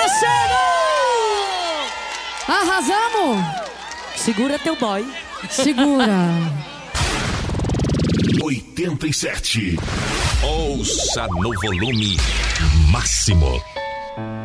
parceiro! Arrasamos! Segura teu boy. Segura. 87. Ouça no volume máximo.